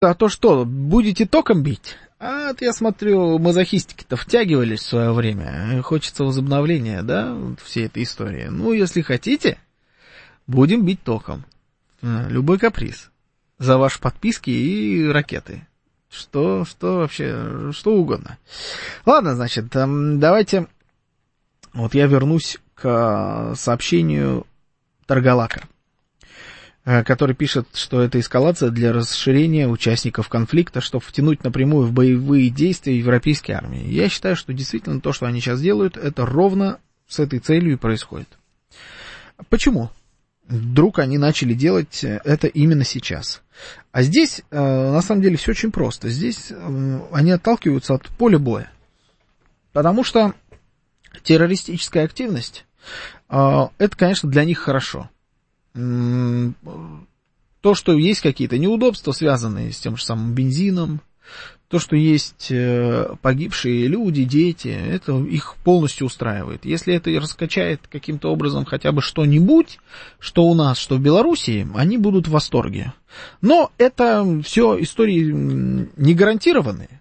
А то что, будете током бить? А я смотрю, мазохистики-то втягивались в свое время. Хочется возобновления, да, всей этой истории. Ну, если хотите, будем бить током. Любой каприз. За ваши подписки и ракеты. Что вообще, что угодно. Ладно, значит, давайте... Вот я вернусь к сообщению Таргалака, который пишет, что это эскалация для расширения участников конфликта, чтобы втянуть напрямую в боевые действия европейские армии. Я считаю, что действительно то, что они сейчас делают, это ровно с этой целью и происходит. Почему? Вдруг они начали делать это именно сейчас. А здесь, на самом деле, все очень просто. Здесь они отталкиваются от поля боя. Потому что террористическая активность, это, конечно, для них хорошо. То, что есть какие-то неудобства, связанные с тем же самым бензином, то, что есть погибшие люди, дети, это их полностью устраивает. Если это раскачает каким-то образом хотя бы что-нибудь, что у нас, что в Белоруссии, они будут в восторге. Но это все истории не гарантированные.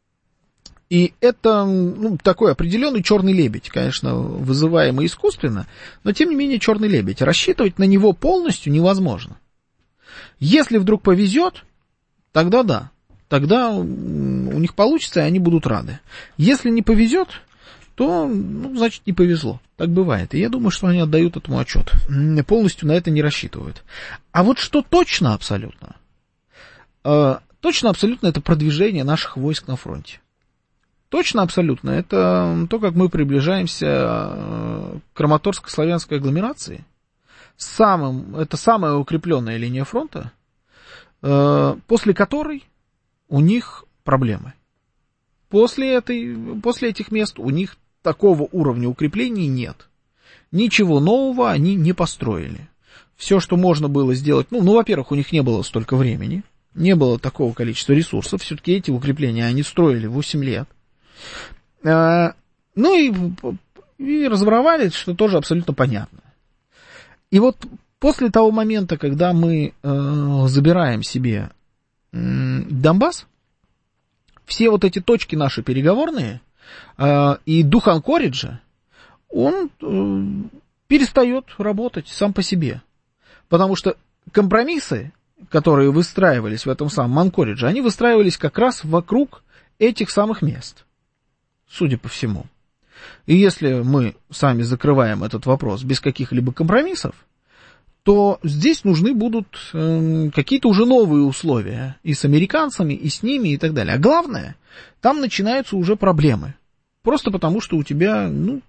И это такой определенный черный лебедь, конечно, вызываемый искусственно, но тем не менее черный лебедь. Рассчитывать на него полностью невозможно. Если вдруг повезет, тогда да. Тогда у них получится, и они будут рады. Если не повезет, то, значит, не повезло. Так бывает. И я думаю, что они отдают этому отчет. Полностью на это не рассчитывают. А вот что точно абсолютно? Точно абсолютно это продвижение наших войск на фронте. Точно абсолютно. Это то, как мы приближаемся к Краматорско-славянской агломерации. Это самая укрепленная линия фронта, после которой у них проблемы. После этих мест у них такого уровня укреплений нет. Ничего нового они не построили. Все, что можно было сделать, во-первых, у них не было столько времени, не было такого количества ресурсов. Все-таки эти укрепления они строили 8 лет. И разворовали, что тоже абсолютно понятно. И вот после того момента, когда мы забираем себе Донбасс, все вот эти точки наши переговорные и дух Анкориджа, он перестает работать сам по себе. Потому что компромиссы, которые выстраивались в этом самом Анкоридже, они выстраивались как раз вокруг этих самых мест. Судя по всему. И если мы сами закрываем этот вопрос без каких-либо компромиссов, то здесь нужны будут какие-то уже новые условия и с американцами, и с ними, и так далее. А главное, там начинаются уже проблемы. Просто потому, что у тебя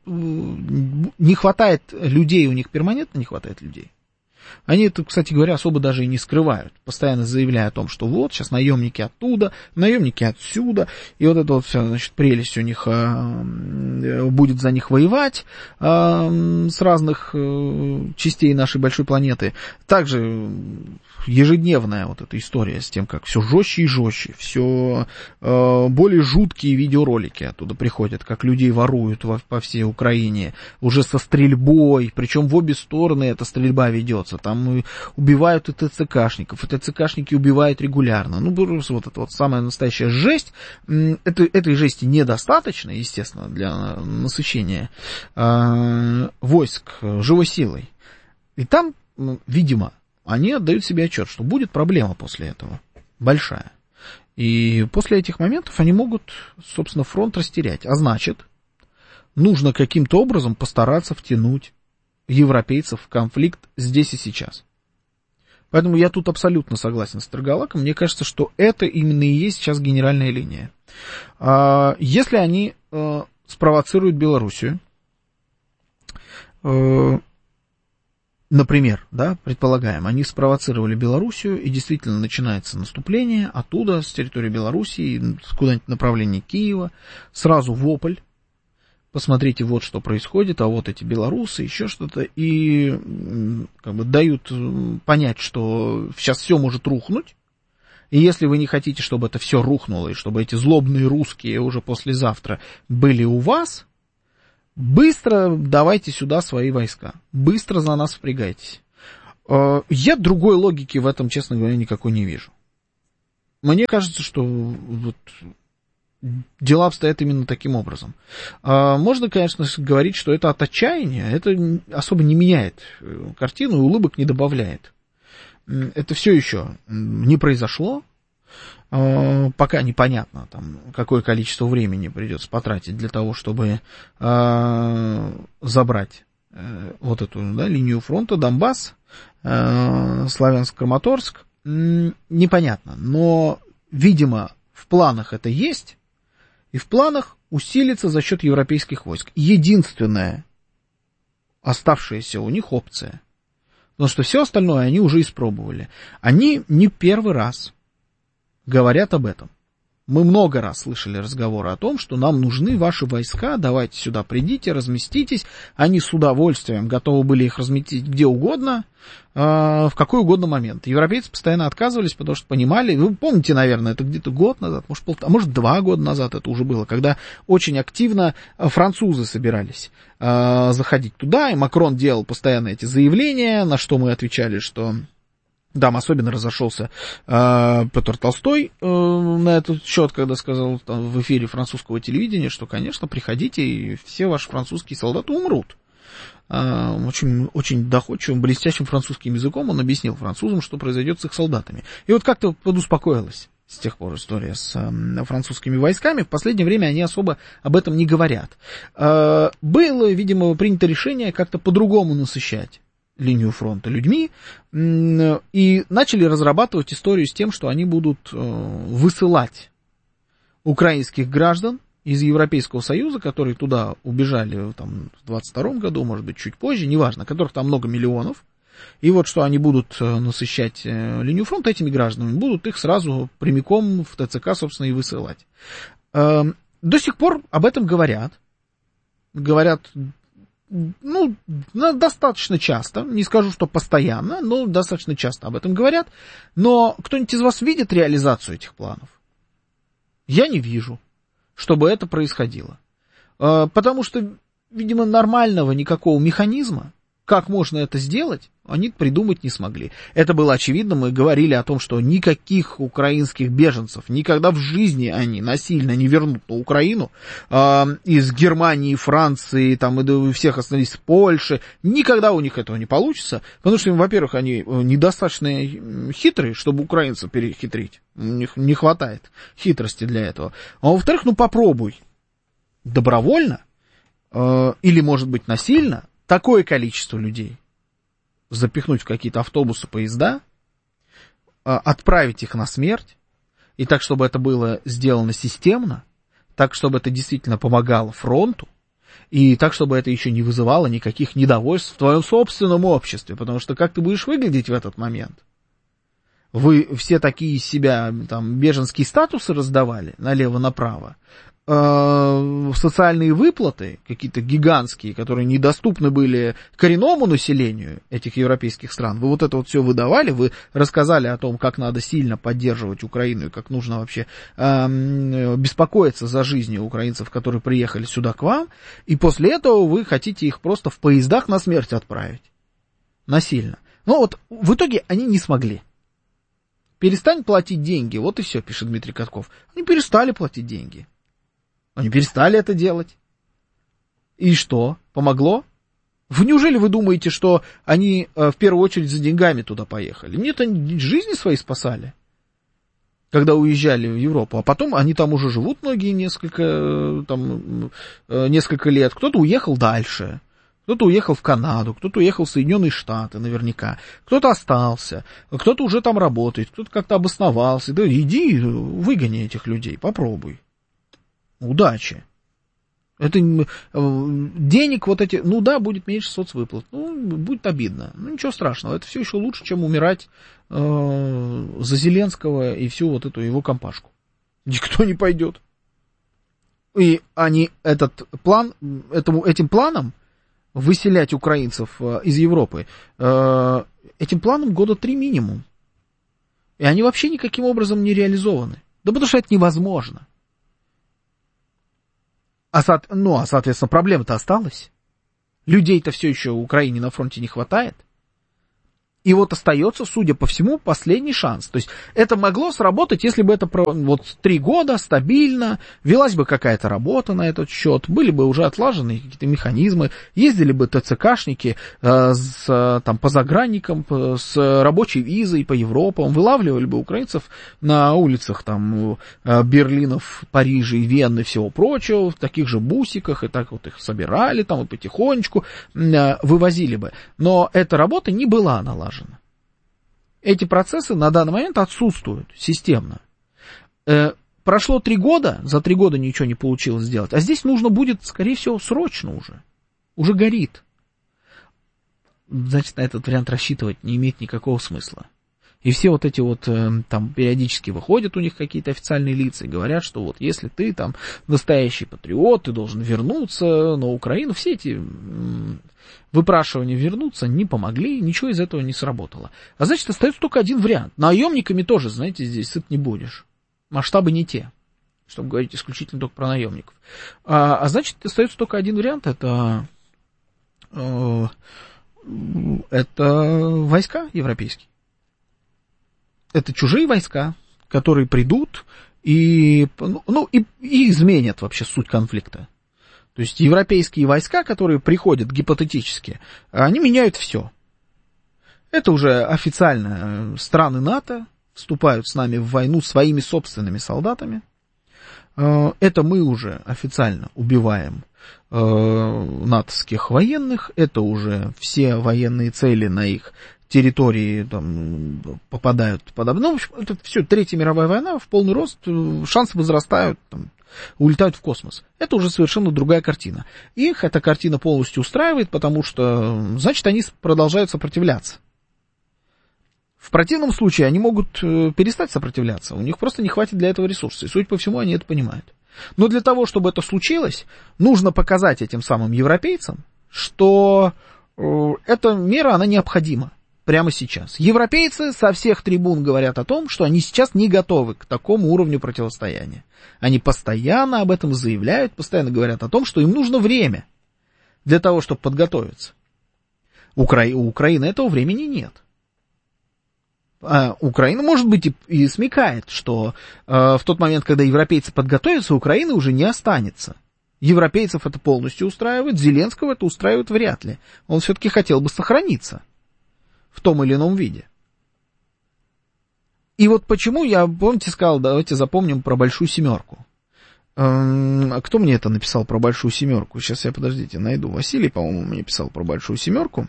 не хватает людей, у них перманентно не хватает людей. Они это, кстати говоря, особо даже и не скрывают, постоянно заявляя о том, что вот, сейчас наемники оттуда, наемники отсюда, и вот это вот вся, значит, прелесть у них будет за них воевать с разных частей нашей большой планеты. Также ежедневная вот эта история с тем, как все жестче и жестче, все более жуткие видеоролики оттуда приходят, как людей воруют по всей Украине, уже со стрельбой, причем в обе стороны эта стрельба ведется. Там убивают и ТЦКшников, и ТЦКшники убивают регулярно. Вот это вот самая настоящая жесть. Этой жести недостаточно, естественно, для насыщения войск живой силой. И там, видимо, они отдают себе отчет, что будет проблема после этого. Большая. И после этих моментов они могут, собственно, фронт растерять. А значит, нужно каким-то образом постараться втянуть европейцев в конфликт здесь и сейчас. Поэтому я тут абсолютно согласен с Таргалаком. Мне кажется, что это именно и есть сейчас генеральная линия. Если они спровоцируют Белоруссию, например, да, предполагаем, они спровоцировали Белоруссию, и действительно начинается наступление оттуда, с территории Белоруссии, куда-нибудь в направлении Киева, сразу вопль. Посмотрите, вот что происходит, а вот эти белорусы, еще что-то, и как бы дают понять, что сейчас все может рухнуть, и если вы не хотите, чтобы это все рухнуло, и чтобы эти злобные русские уже послезавтра были у вас, быстро давайте сюда свои войска, быстро за нас впрягайтесь. Я другой логики в этом, честно говоря, никакой не вижу. Мне кажется, что вот дела обстоят именно таким образом. Можно, конечно, говорить, что это от отчаяния, это особо не меняет картину и улыбок не добавляет. Это все еще не произошло. Пока непонятно, там, какое количество времени придется потратить для того, чтобы забрать вот эту, да, линию фронта, Донбасс, Славянск-Краматорск, непонятно. Но, видимо, в планах это есть, и в планах усилиться за счет европейских войск. Единственная оставшаяся у них опция. Потому что все остальное они уже испробовали. Они не первый раз говорят об этом. Мы много раз слышали разговоры о том, что нам нужны ваши войска, давайте сюда придите, разместитесь. Они с удовольствием готовы были их разместить где угодно, в какой угодно момент. Европейцы постоянно отказывались, потому что понимали, вы помните, наверное, это где-то год назад, может 2 года назад это уже было, когда очень активно французы собирались заходить туда, и Макрон делал постоянно эти заявления, на что мы отвечали, что... Там особенно разошелся Петр Толстой на этот счет, когда сказал там, в эфире французского телевидения, что, конечно, приходите, и все ваши французские солдаты умрут. Очень, очень доходчивым, блестящим французским языком он объяснил французам, что произойдет с их солдатами. И вот как-то подуспокоилась с тех пор история с французскими войсками. В последнее время они особо об этом не говорят. Было, видимо, принято решение как-то по-другому насыщать линию фронта людьми, и начали разрабатывать историю с тем, что они будут высылать украинских граждан из Европейского Союза, которые туда убежали там, в 22 году, может быть, чуть позже, неважно, которых там много миллионов, и вот что они будут насыщать линию фронта этими гражданами, будут их сразу прямиком в ТЦК, собственно, и высылать. До сих пор об этом говорят, ну, достаточно часто, не скажу, что постоянно, но достаточно часто об этом говорят, но кто-нибудь из вас видит реализацию этих планов? Я не вижу, чтобы это происходило. Потому что, видимо, нормального никакого механизма, как можно это сделать, они придумать не смогли. Это было очевидно, мы говорили о том, что никаких украинских беженцев никогда в жизни они насильно не вернут на Украину, из Германии, Франции, там, и всех остались, Польши, никогда у них этого не получится, потому что, во-первых, они недостаточно хитрые, чтобы украинцев перехитрить, у них не хватает хитрости для этого, а во-вторых, ну попробуй добровольно, или, может быть, насильно, такое количество людей запихнуть в какие-то автобусы, поезда, отправить их на смерть, и так, чтобы это было сделано системно, так, чтобы это действительно помогало фронту, и так, чтобы это еще не вызывало никаких недовольств в твоем собственном обществе, потому что как ты будешь выглядеть в этот момент? Вы все такие из себя там беженские статусы раздавали налево-направо, социальные выплаты, какие-то гигантские, которые недоступны были коренному населению этих европейских стран, вы вот это вот все выдавали, вы рассказали о том, как надо сильно поддерживать Украину и как нужно вообще беспокоиться за жизнь украинцев, которые приехали сюда к вам, и после этого вы хотите их просто в поездах на смерть отправить. Насильно. Но вот в итоге они не смогли. Перестань платить деньги, вот и все, пишет Дмитрий Катков. Они перестали платить деньги. Они перестали это делать. И что? Помогло? Неужели вы думаете, что они в первую очередь за деньгами туда поехали? Нет, они жизни свои спасали, когда уезжали в Европу. А потом они там уже живут многие несколько лет. Кто-то уехал дальше. Кто-то уехал в Канаду, кто-то уехал в Соединенные Штаты наверняка. Кто-то остался, кто-то уже там работает, кто-то как-то обосновался. Да иди, выгони этих людей, попробуй. Удачи. Это денег вот эти, ну да, будет меньше соцвыплат, ну, будет обидно. Ну, ничего страшного, это все еще лучше, чем умирать за Зеленского и всю вот эту его компашку. Никто не пойдет. И они этим планом выселять украинцев из Европы, этим планом 3 года минимум. И они вообще никаким образом не реализованы. Да потому что это невозможно. Соответственно, проблема-то осталась. Людей-то все еще в Украине на фронте не хватает. И вот остается, судя по всему, последний шанс. То есть это могло сработать, если бы это вот 3 года стабильно, велась бы какая-то работа на этот счет, были бы уже отлажены какие-то механизмы, ездили бы ТЦКшники по загранникам, с рабочей визой по Европам, вылавливали бы украинцев на улицах там Берлинов, Парижа, Вены и всего прочего, в таких же бусиках, и так вот их собирали там и потихонечку вывозили бы. Но эта работа не была налажена. Эти процессы на данный момент отсутствуют системно. Прошло 3 года, за 3 года ничего не получилось сделать, а здесь нужно будет, скорее всего, срочно уже горит. Значит, на этот вариант рассчитывать не имеет никакого смысла. И все вот эти вот там периодически выходят у них какие-то официальные лица и говорят, что вот если ты там настоящий патриот, ты должен вернуться на Украину. Все эти выпрашивания вернуться не помогли, ничего из этого не сработало. А значит, остается только один вариант. Наемниками тоже, знаете, здесь сыт не будешь. Масштабы не те, чтобы говорить исключительно только про наемников. А значит, остается только один вариант, это войска европейские. Это чужие войска, которые придут и изменят вообще суть конфликта. То есть европейские войска, которые приходят гипотетически, они меняют все. Это уже официально страны НАТО вступают с нами в войну своими собственными солдатами. Это мы уже официально убиваем натовских военных. Это уже все военные цели на их территории там попадают под... Ну, в общем, это все, Третья мировая война в полный рост, шансы возрастают, там, улетают в космос. Это уже совершенно другая картина. Их эта картина полностью устраивает, потому что, значит, они продолжают сопротивляться. В противном случае они могут перестать сопротивляться, у них просто не хватит для этого ресурсов, и, судя по всему, они это понимают. Но для того, чтобы это случилось, нужно показать этим самым европейцам, что эта мера, она необходима. Прямо сейчас. Европейцы со всех трибун говорят о том, что они сейчас не готовы к такому уровню противостояния. Они постоянно об этом заявляют, постоянно говорят о том, что им нужно время для того, чтобы подготовиться. У Украины этого времени нет. Украина, может быть, и смекает, что в тот момент, когда европейцы подготовятся, Украины уже не останется. Европейцев это полностью устраивает, Зеленского это устраивает вряд ли. Он все-таки хотел бы сохраниться в том или ином виде. И вот почему я, помните, сказал, давайте запомним про Большую Семерку. А кто мне это написал про Большую Семерку? Сейчас я, подождите, найду. Василий, по-моему, мне писал про Большую Семерку.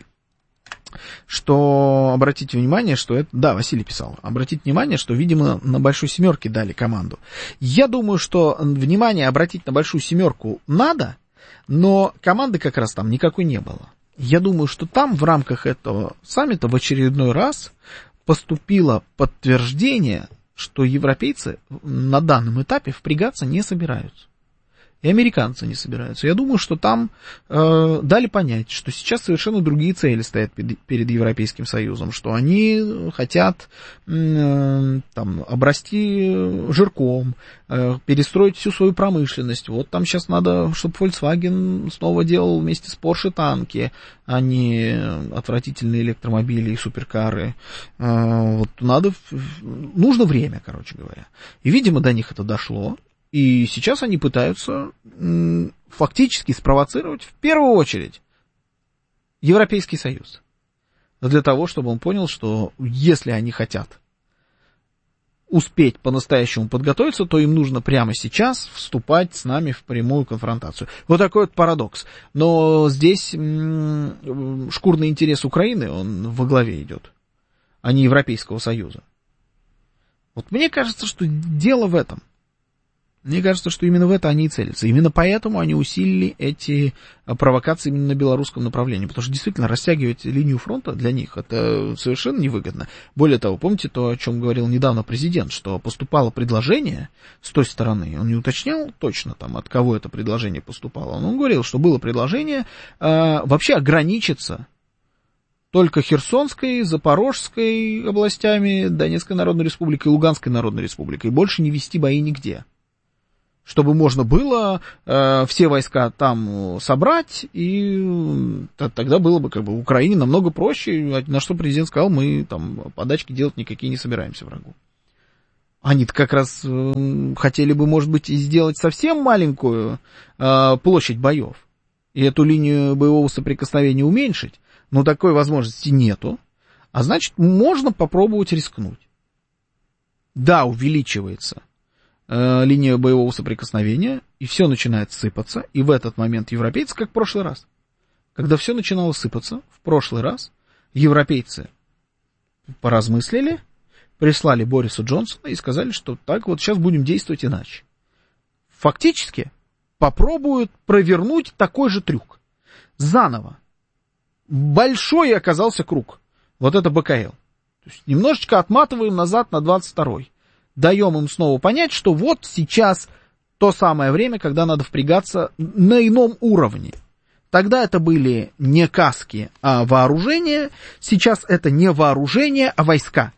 Что, обратите внимание, что это... Да, Василий писал. Обратите внимание, что, видимо, на Большой Семерке дали команду. Я думаю, что внимание обратить на Большую Семерку надо, но команды как раз там никакой не было. Я думаю, что там в рамках этого саммита в очередной раз поступило подтверждение, что европейцы на данном этапе впрягаться не собираются. И американцы не собираются. Я думаю, что там дали понять, что сейчас совершенно другие цели стоят перед Европейским Союзом, что они хотят обрасти жирком, перестроить всю свою промышленность. Вот там сейчас надо, чтобы Volkswagen снова делал вместе с Porsche танки, а не отвратительные электромобили и суперкары. Вот нужно время, короче говоря. И, видимо, до них это дошло. И сейчас они пытаются фактически спровоцировать в первую очередь Европейский Союз. Для того, чтобы он понял, что если они хотят успеть по-настоящему подготовиться, то им нужно прямо сейчас вступать с нами в прямую конфронтацию. Вот такой вот парадокс. Но здесь шкурный интерес Украины, он во главе идет, а не Европейского Союза. Вот мне кажется, что дело в этом. Мне кажется, что именно в это они и целятся. Именно поэтому они усилили эти провокации именно на белорусском направлении. Потому что действительно растягивать линию фронта для них это совершенно невыгодно. Более того, помните то, о чем говорил недавно президент, что поступало предложение с той стороны. Он не уточнял точно, там, от кого это предложение поступало. Но он говорил, что было предложение вообще ограничиться только Херсонской, Запорожской областями, Донецкой Народной Республикой и Луганской Народной Республикой. И больше не вести бои нигде. чтобы можно было все войска там собрать, и тогда было бы как бы Украине намного проще, на что президент сказал, мы там подачки делать никакие не собираемся врагу. Они-то как раз хотели бы, может быть, сделать совсем маленькую площадь боев, и эту линию боевого соприкосновения уменьшить, но такой возможности нету, а значит, можно попробовать рискнуть. Да, увеличивается линия боевого соприкосновения, и все начинает сыпаться, и в этот момент европейцы, как в прошлый раз, когда все начинало сыпаться, в прошлый раз европейцы поразмыслили, прислали Борису Джонсона и сказали, что так вот сейчас будем действовать иначе. Фактически попробуют провернуть такой же трюк. Заново. Большой оказался круг. Вот это БКЛ. То есть немножечко отматываем назад на 22-й. Даем им снова понять, что вот сейчас то самое время, когда надо впрягаться на ином уровне. Тогда это были не каски, а вооружение. Сейчас это не вооружение, а войска.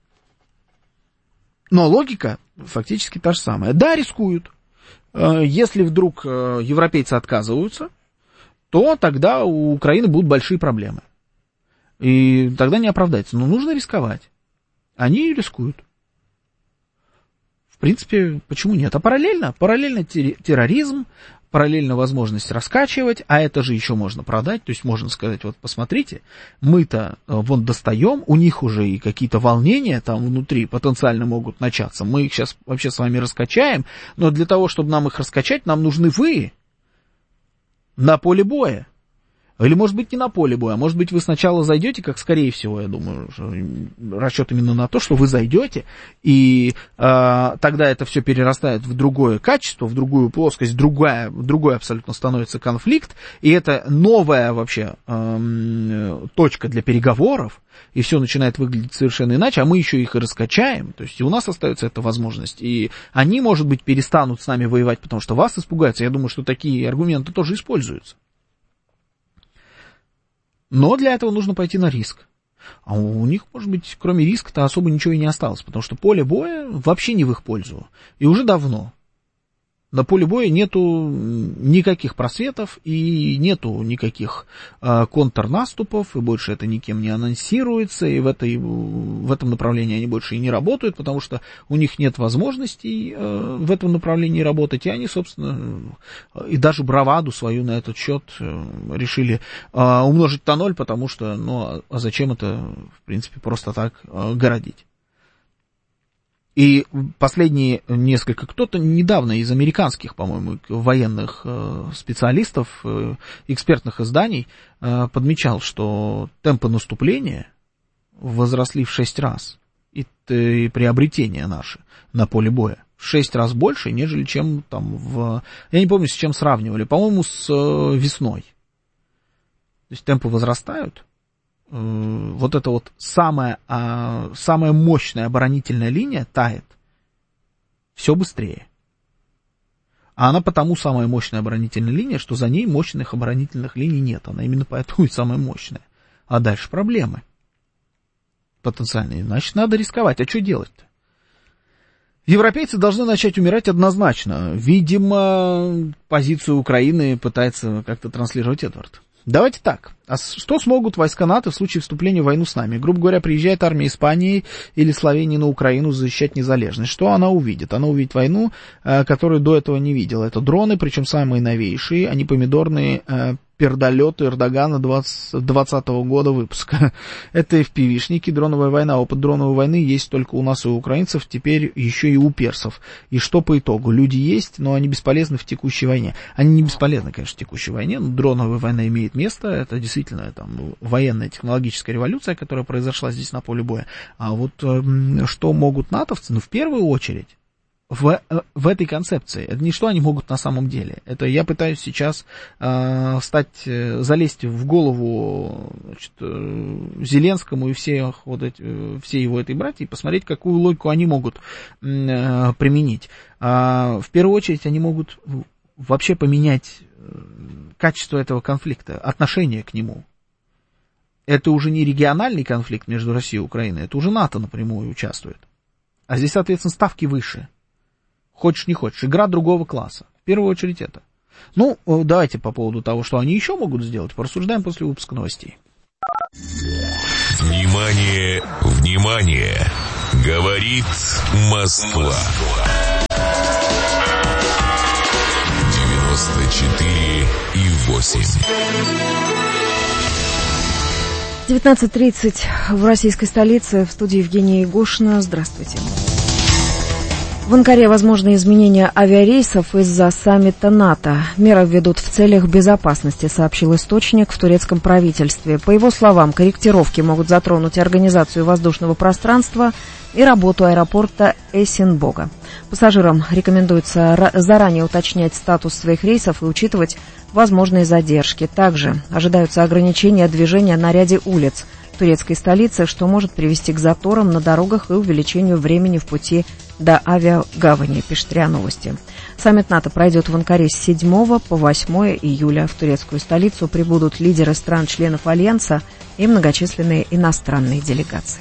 Но логика фактически та же самая. Да, рискуют. Если вдруг европейцы отказываются, то тогда у Украины будут большие проблемы. И тогда не оправдается. Но нужно рисковать. Они рискуют. В принципе, почему нет? А параллельно терроризм, параллельно возможность раскачивать, а это же еще можно продать, то есть можно сказать, вот посмотрите, мы-то вон достаем, у них уже и какие-то волнения там внутри потенциально могут начаться, мы их сейчас вообще с вами раскачаем, но для того, чтобы нам их раскачать, нам нужны вы на поле боя. Или, может быть, не на поле боя, а может быть, вы сначала зайдете, как, скорее всего, я думаю, расчет именно на то, что вы зайдете, и тогда это все перерастает в другое качество, в другую плоскость, другой абсолютно становится конфликт, и это новая вообще точка для переговоров, и все начинает выглядеть совершенно иначе, а мы еще их и раскачаем, то есть и у нас остается эта возможность, и они, может быть, перестанут с нами воевать, потому что вас испугаются, я думаю, что такие аргументы тоже используются. Но для этого нужно пойти на риск. А у них, может быть, кроме риска-то особо ничего и не осталось, потому что поле боя вообще не в их пользу. И уже давно. На поле боя нету никаких просветов и нету никаких контрнаступов, и больше это никем не анонсируется, и в этом направлении они больше и не работают, потому что у них нет возможностей в этом направлении работать, и они, собственно, и даже браваду свою на этот счет решили умножить на 0, потому что, ну, а зачем это, в принципе, просто так городить? И последние несколько, кто-то недавно из американских, по-моему, военных специалистов, экспертных изданий подмечал, что темпы наступления возросли в 6 раз, и приобретения наши на поле боя в 6 раз больше, нежели чем там я не помню, с чем сравнивали, по-моему, с весной. То есть темпы возрастают. Вот эта вот самая мощная оборонительная линия тает все быстрее. А она потому самая мощная оборонительная линия, что за ней мощных оборонительных линий нет. Она именно поэтому и самая мощная. А дальше проблемы потенциальные. Значит, надо рисковать. А что делать-то? Европейцы должны начать умирать однозначно. Видимо, позицию Украины пытается как-то транслировать Эдвард. Давайте так. А что смогут войска НАТО в случае вступления в войну с нами? Грубо говоря, приезжает армия Испании или Словении на Украину защищать незалежность. Что она увидит? Она увидит войну, которую до этого не видела. Это дроны, причем самые новейшие, а не помидорные пердолеты Эрдогана 2020 года выпуска. Это FPV-шники, дроновая война. Опыт дроновой войны есть только у нас и у украинцев, теперь еще и у персов. И что по итогу? Люди есть, но они бесполезны в текущей войне. Они не бесполезны, конечно, в текущей войне, но дроновая война имеет место. Это действительно там военная технологическая революция, которая произошла здесь на поле боя. А вот что могут натовцы? Ну, в первую очередь, в этой концепции. Это не что они могут на самом деле. Это я пытаюсь сейчас залезть в голову, значит, Зеленскому и всей его этой братьи и посмотреть, какую логику они могут применить. В первую очередь они могут вообще поменять качество этого конфликта, отношение к нему. Это уже не региональный конфликт между Россией и Украиной, это уже НАТО напрямую участвует. А здесь, соответственно, ставки выше. Хочешь не хочешь, игра другого класса. В первую очередь это. Ну, давайте по поводу того, что они еще могут сделать, порассуждаем после выпуска новостей. Внимание, внимание! Говорит Москва. 94,8. 19:30 в российской столице. В студии Евгения Егошина. Здравствуйте. В Анкаре возможны изменения авиарейсов из-за саммита НАТО. Меры введут в целях безопасности, сообщил источник в турецком правительстве. По его словам, корректировки могут затронуть организацию воздушного пространства и работу аэропорта Эсенбога. Пассажирам рекомендуется заранее уточнять статус своих рейсов и учитывать возможные задержки. Также ожидаются ограничения движения на ряде улиц турецкой столицы, что может привести к заторам на дорогах и увеличению времени в пути до авиагавани, пишет РИА Новости. Саммит НАТО пройдет в Анкаре с 7 по 8 июля. В турецкую столицу прибудут лидеры стран-членов Альянса и многочисленные иностранные делегации.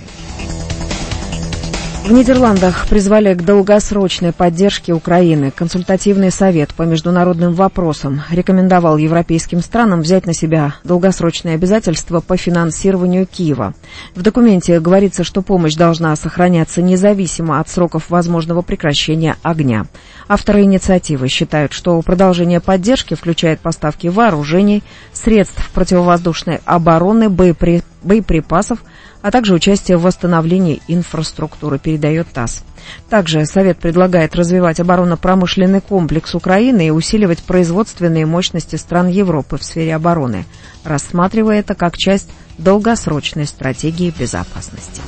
В Нидерландах призвали к долгосрочной поддержке Украины. Консультативный совет по международным вопросам рекомендовал европейским странам взять на себя долгосрочные обязательства по финансированию Киева. В документе говорится, что помощь должна сохраняться независимо от сроков возможного прекращения огня. Авторы инициативы считают, что продолжение поддержки включает поставки вооружений, средств противовоздушной обороны, боеприпасов, а также участие в восстановлении инфраструктуры, передает ТАСС. Также Совет предлагает развивать оборонно-промышленный комплекс Украины и усиливать производственные мощности стран Европы в сфере обороны, рассматривая это как часть долгосрочной стратегии безопасности.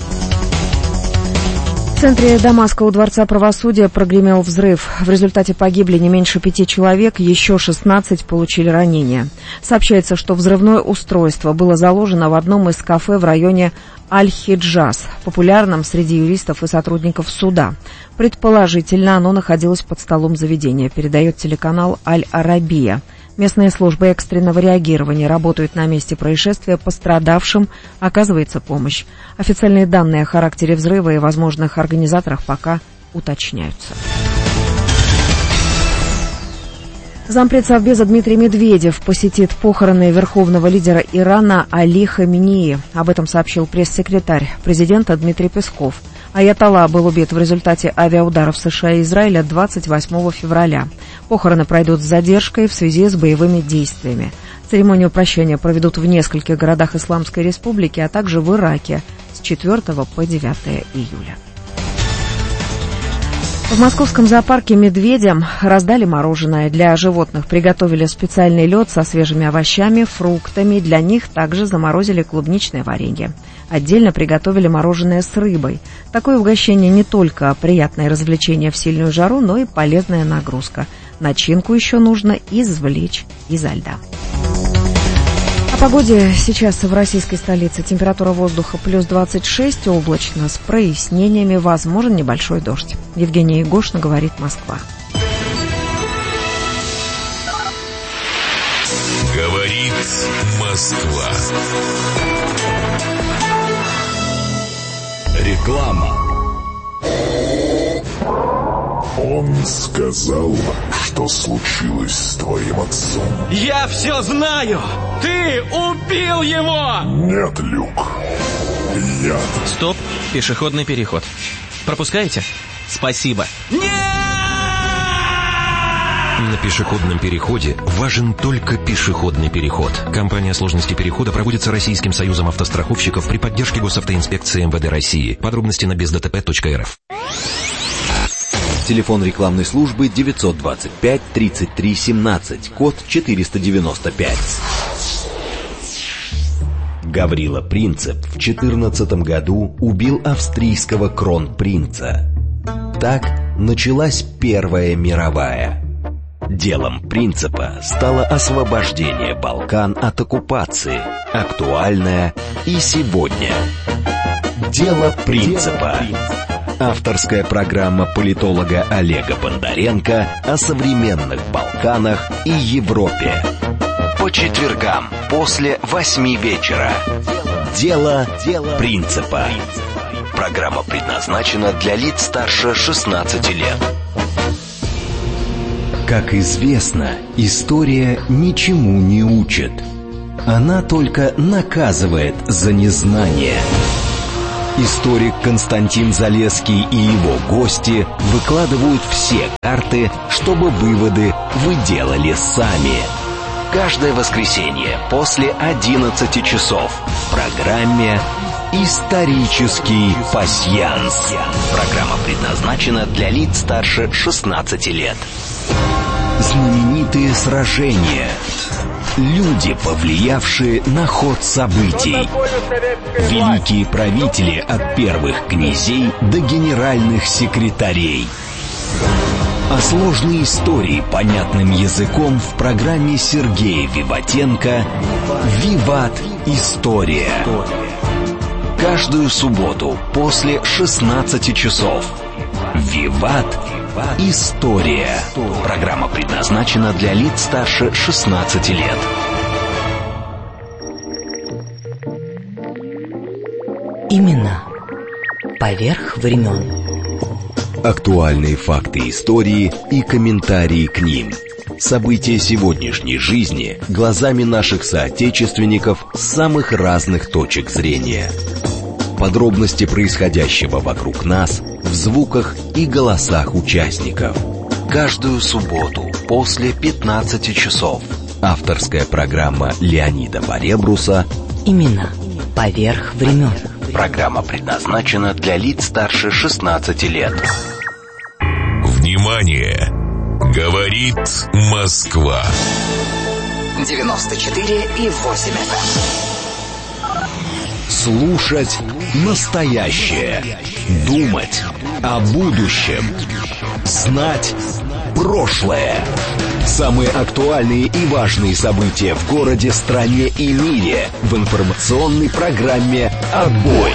В центре Дамаска у Дворца правосудия прогремел взрыв. В результате погибли не меньше 5 человек, еще 16 получили ранения. Сообщается, что взрывное устройство было заложено в одном из кафе в районе Аль-Хиджаз, популярном среди юристов и сотрудников суда. Предположительно, оно находилось под столом заведения, передает телеканал Аль-Арабия. Местные службы экстренного реагирования работают на месте происшествия, пострадавшим оказывается помощь. Официальные данные о характере взрыва и возможных организаторах пока уточняются. Зампред Совбеза Дмитрий Медведев посетит похороны верховного лидера Ирана Али Хаминеи. Об этом сообщил пресс-секретарь президента Дмитрий Песков. Аятолла был убит в результате авиаударов США и Израиля 28 февраля. Похороны пройдут с задержкой в связи с боевыми действиями. Церемонию прощания проведут в нескольких городах Исламской Республики, а также в Ираке с 4 по 9 июля. В московском зоопарке медведям раздали мороженое. Для животных приготовили специальный лед со свежими овощами, фруктами. Для них также заморозили клубничное варенье. Отдельно приготовили мороженое с рыбой. Такое угощение не только приятное развлечение в сильную жару, но и полезная нагрузка. Начинку еще нужно извлечь изо льда. О погоде сейчас в российской столице. Температура воздуха плюс 26, облачно, с прояснениями, возможен небольшой дождь. Евгения Егошина, говорит Москва. Говорит Москва. Реклама. Он сказал, что случилось с твоим отцом. Я все знаю! Ты убил его! Нет, Люк. Я... Стоп, пешеходный переход. Пропускаете? Спасибо. Нет! На пешеходном переходе важен только пешеходный переход. Компания сложности перехода проводится Российским союзом автостраховщиков при поддержке Госавтоинспекции МВД России. Подробности на бездтп.рф. Телефон рекламной службы 925 33 17, код 495. Гаврила Принцип в 2014 году убил австрийского кронпринца. Так началась Первая мировая. Делом Принципа стало освобождение Балкан от оккупации, актуальное и сегодня. Дело Принципа. Авторская программа политолога Олега Бондаренко о современных Балканах и Европе. По четвергам после 8 вечера. Дело Принципа. Программа предназначена для лиц старше 16 лет. Как известно, история ничему не учит. Она только наказывает за незнание. Историк Константин Залесский и его гости выкладывают все карты, чтобы выводы вы делали сами. Каждое воскресенье после 11 часов в программе «Исторический пасьянс». Программа предназначена для лиц старше 16 лет. Знаменитые сражения. Люди, повлиявшие на ход событий. Великие правители от первых князей до генеральных секретарей. А сложные истории понятным языком в программе Сергея Виватенко «Виват. История». Каждую субботу после 16 часов. «Виват. История». Программа предназначена для лиц старше 16 лет. Имена поверх времен. Актуальные факты истории и комментарии к ним. События сегодняшней жизни глазами наших соотечественников с самых разных точек зрения. Подробности происходящего вокруг нас в звуках и голосах участников. Каждую субботу после 15 часов. Авторская программа Леонида Баребруса «Имена поверх времен». Программа предназначена для лиц старше 16 лет. Внимание! Говорит Москва. 94,8 FM. Слушать настоящее. Думать о будущем. Знать прошлое. Самые актуальные и важные события в городе, стране и мире в информационной программе «Отбой».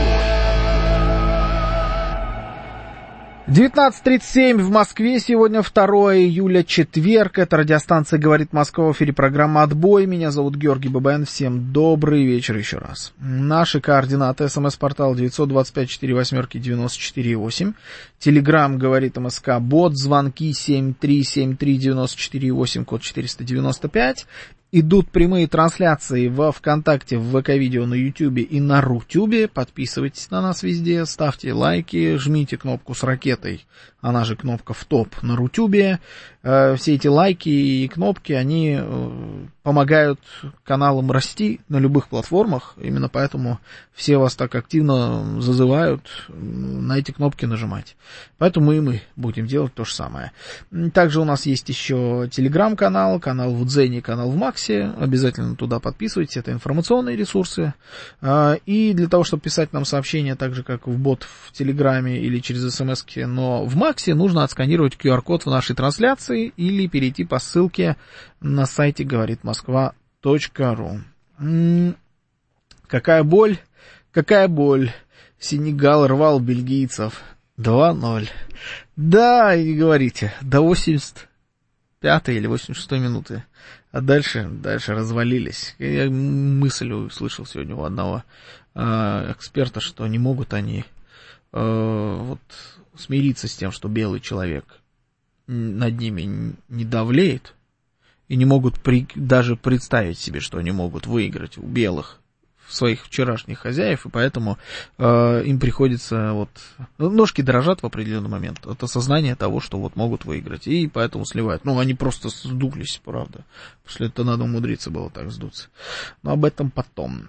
19:37 в Москве. Сегодня 2 июля, четверг. Это радиостанция «Говорит Москва», в эфире программа «Отбой». Меня зовут Георгий Бабаян. Всем добрый вечер еще раз. Наши координаты. СМС-портал 925-48-94-8. Телеграм «Говорит МСК», бот, звонки 7373-94-8, код 495. Идут прямые трансляции во ВКонтакте, в ВК-видео, на Ютубе и на Рутюбе. Подписывайтесь на нас везде, ставьте лайки, жмите кнопку с ракетой, она же кнопка в топ на Рутюбе. Все эти лайки и кнопки, они помогают каналам расти на любых платформах. Именно поэтому все вас так активно зазывают на эти кнопки нажимать. Поэтому и мы будем делать то же самое. Также у нас есть еще телеграм-канал, канал в Дзене, канал в Максе. Обязательно туда подписывайтесь, это информационные ресурсы. И для того, чтобы писать нам сообщения, так же как в бот в Телеграме или через смс-ки, но в Максе, нужно отсканировать QR-код в нашей трансляции или перейти по ссылке на сайте говоритмосква.ру. Какая боль, какая боль. Сенегал рвал бельгийцев 2-0. Да, и не говорите, до 85-й или 86-й минуты. А дальше развалились. Я мысль услышал сегодня у одного эксперта, что не могут они смириться с тем, что белый человек над ними не давлеет, и не могут даже представить себе, что они могут выиграть у белых своих вчерашних хозяев, и поэтому им приходится ножки дрожат в определенный момент от осознания того, что могут выиграть, и поэтому сливают. Они просто сдулись, правда. После этого надо умудриться было так сдуться. Но об этом потом.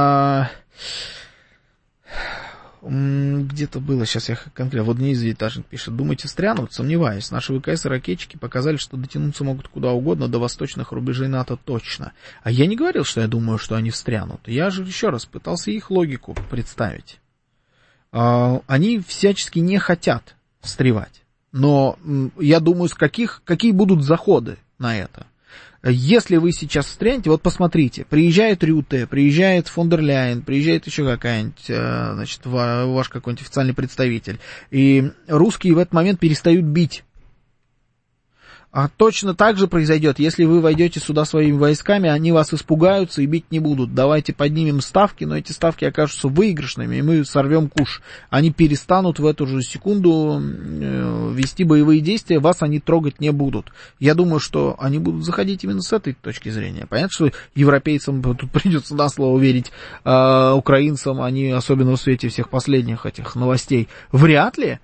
Где-то было, сейчас я конкретно, Денис Девятажник пишет: думаете, стрянут? Сомневаюсь. Наши ВКС и ракетчики показали, что дотянуться могут куда угодно, до восточных рубежей НАТО точно. А я не говорил, что я думаю, что они встрянут. Я же еще раз пытался их логику представить. Они всячески не хотят встревать. Но я думаю, какие будут заходы на это. Если вы сейчас встрянете, посмотрите, приезжает Рюте, приезжает фон дер Ляйен, приезжает еще какая-нибудь, ваш какой-нибудь официальный представитель, и русские в этот момент перестают бить. А точно так же произойдет, если вы войдете сюда своими войсками, они вас испугаются и бить не будут. Давайте поднимем ставки, но эти ставки окажутся выигрышными, и мы сорвем куш. Они перестанут в эту же секунду вести боевые действия, вас они трогать не будут. Я думаю, что они будут заходить именно с этой точки зрения. Понятно, что европейцам тут придется на слово верить, украинцам, они, особенно в свете всех последних этих новостей, вряд ли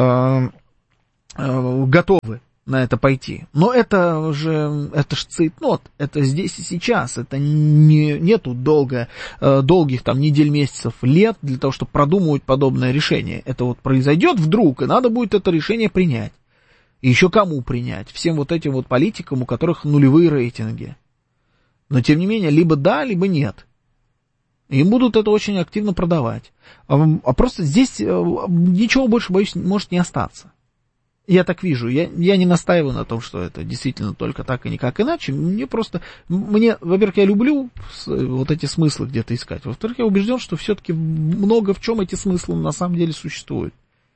готовы на это пойти. Но это ж цейтнот, это здесь и сейчас, это нету долгих там недель, месяцев, лет для того, чтобы продумывать подобное решение. Это вот произойдет вдруг, и надо будет это решение принять. И еще кому принять? Всем вот этим вот политикам, у которых нулевые рейтинги. Но тем не менее, либо да, либо нет. Им будут это очень активно продавать. А просто здесь ничего больше, боюсь, может не остаться. Я так вижу. Я не настаиваю на том, что это действительно только так и никак иначе. Во-первых, я люблю вот эти смыслы где-то искать. Во-вторых, я убежден, что все-таки много в чем эти смыслы на самом деле существуют.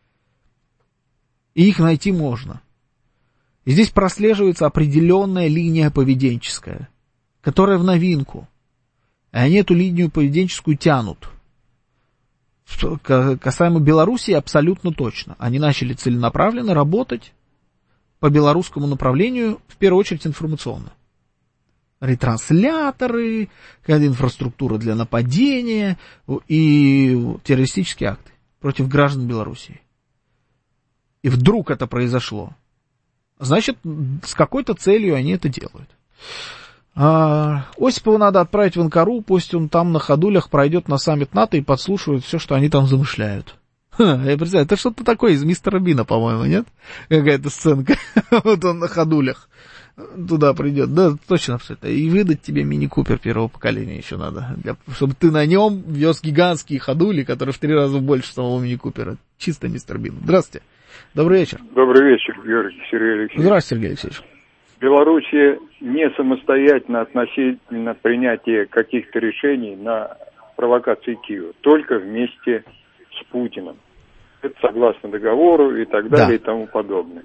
И их найти можно. И здесь прослеживается определенная линия поведенческая, которая в новинку. И они эту линию поведенческую тянут. Касаемо Белоруссии, абсолютно точно. Они начали целенаправленно работать по белорусскому направлению, в первую очередь информационно. Ретрансляторы, инфраструктура для нападения и террористические акты против граждан Белоруссии. И вдруг это произошло. Значит, с какой-то целью они это делают. Осипова надо отправить в Анкару, пусть он там на ходулях пройдет на саммит НАТО и подслушивает все, что они там замышляют. Я представляю, это что-то такое из Мистера Бина, по-моему, нет? Какая-то сценка. Вот он на ходулях туда придет. Да, точно абсолютно. И выдать тебе мини-купер первого поколения еще надо, чтобы ты на нем вез гигантские ходули, которые в 3 раза больше самого мини-купера. Чисто Мистер Бин. Здравствуйте. Добрый вечер. Добрый вечер, Георгий, Сергей Алексеевич. Здравствуйте, Сергей Алексеевич. Белоруссия не самостоятельно относительно принятия каких-то решений на провокации Киева, только вместе с Путиным. Это согласно договору и так далее, и тому подобное.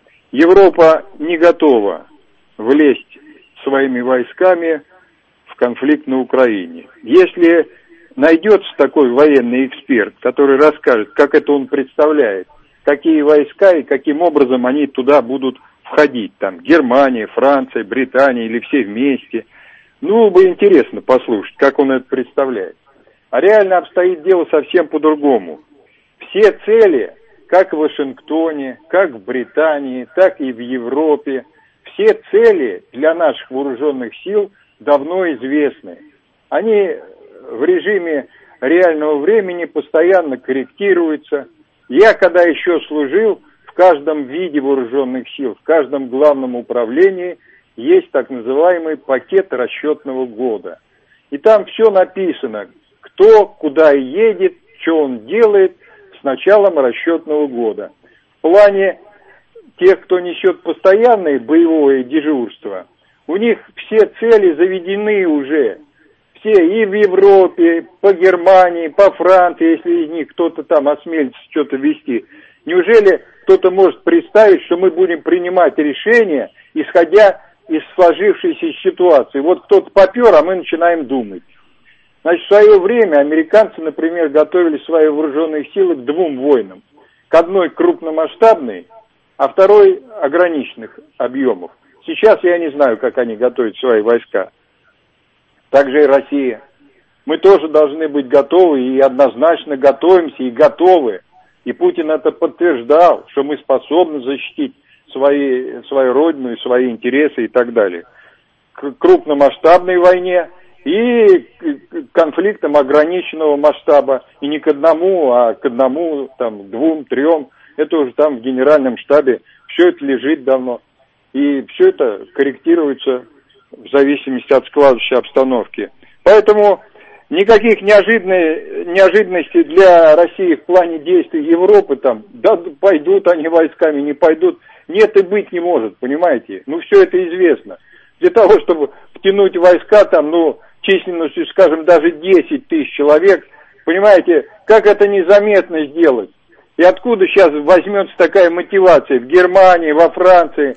Европа не готова влезть своими войсками в конфликт на Украине. Если найдется такой военный эксперт, который расскажет, как это он представляет, какие войска и каким образом они туда будут входить, там, Германия, Франция, Британия или все вместе. Ну, бы интересно послушать, как он это представляет. А реально обстоит дело совсем по-другому. Все цели, как в Вашингтоне, как в Британии, так и в Европе, все цели для наших вооруженных сил давно известны. Они в режиме реального времени постоянно корректируются. Я, когда еще служил, в каждом виде вооруженных сил, в каждом главном управлении есть так называемый пакет расчетного года. И там все написано, кто куда едет, что он делает с началом расчетного года. В плане тех, кто несет постоянное боевое дежурство, у них все цели заведены уже. Все и в Европе, по Германии, по Франции, если из них кто-то там осмелится что-то вести. Неужели кто-то может представить, что мы будем принимать решения, исходя из сложившейся ситуации? Вот кто-то попер, а мы начинаем думать. Значит, в свое время американцы, например, готовили свои вооруженные силы к 2 войнам. К одной крупномасштабной, а второй ограниченных объемов. Сейчас я не знаю, как они готовят свои войска. Также и Россия. Мы тоже должны быть готовы и однозначно готовимся и готовы. И Путин это подтверждал, что мы способны защитить свою родину и свои интересы и так далее. К крупномасштабной войне и к конфликтам ограниченного масштаба. И не к одному, а к 1, 2, 3. Это уже там в генеральном штабе. Все это лежит давно. И все это корректируется в зависимости от складывающей обстановки. Поэтому никаких неожиданностей для России в плане действий Европы там, да пойдут они войсками, не пойдут, нет и быть не может, понимаете? Ну, все это известно. Для того, чтобы втянуть войска там, численностью, скажем, даже 10 тысяч человек, понимаете, как это незаметно сделать? И откуда сейчас возьмется такая мотивация в Германии, во Франции?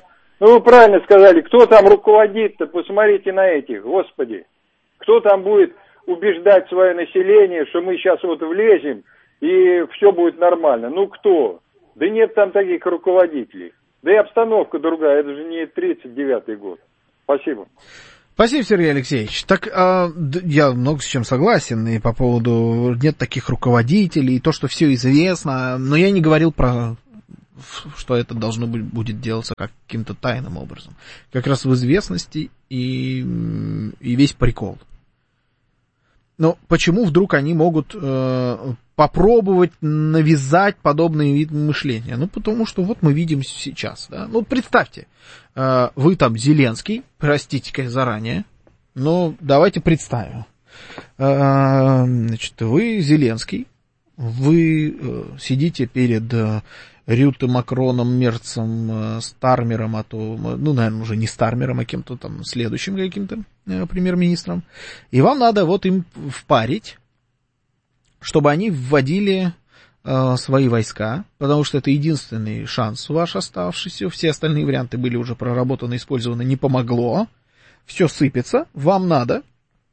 Ну, вы правильно сказали, кто там руководит-то, посмотрите на этих, господи. Кто там будет убеждать свое население, что мы сейчас вот влезем, и все будет нормально? Ну, кто? Да нет там таких руководителей. Да и обстановка другая, это же не 39-й год. Спасибо. Спасибо, Сергей Алексеевич. Так, я много с чем согласен, и по поводу нет таких руководителей, и то, что все известно, но я не говорил про, что это должно будет делаться каким-то тайным образом. Как раз в известности и весь прикол. Но почему вдруг они могут попробовать навязать подобный вид мышления? Ну, потому что вот мы видим сейчас, да. Ну, представьте, вы там Зеленский, простите заранее, но давайте представим. Значит, вы Зеленский, вы сидите перед Рюте, Макроном, Мерцем, Стармером, а то, ну, наверное, уже не Стармером, а кем-то там следующим каким-то премьер-министром, и вам надо вот им впарить, чтобы они вводили свои войска, потому что это единственный шанс ваш оставшийся, все остальные варианты были уже проработаны, использованы, не помогло, все сыпется, вам надо